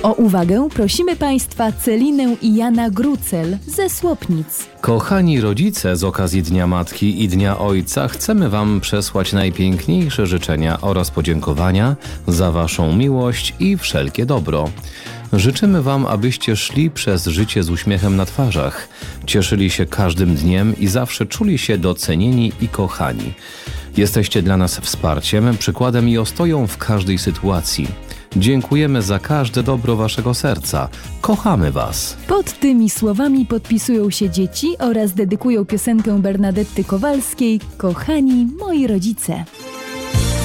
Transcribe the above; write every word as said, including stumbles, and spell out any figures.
O uwagę prosimy Państwa Celinę i Jana Grucel ze Słopnic. Kochani rodzice, z okazji Dnia Matki i Dnia Ojca chcemy Wam przesłać najpiękniejsze życzenia oraz podziękowania za Waszą miłość i wszelkie dobro. Życzymy Wam, abyście szli przez życie z uśmiechem na twarzach, cieszyli się każdym dniem i zawsze czuli się docenieni i kochani. Jesteście dla nas wsparciem, przykładem i ostoją w każdej sytuacji. Dziękujemy za każde dobro Waszego serca. Kochamy Was. Pod tymi słowami podpisują się dzieci oraz dedykują piosenkę Bernadetty Kowalskiej „Kochani moi rodzice”.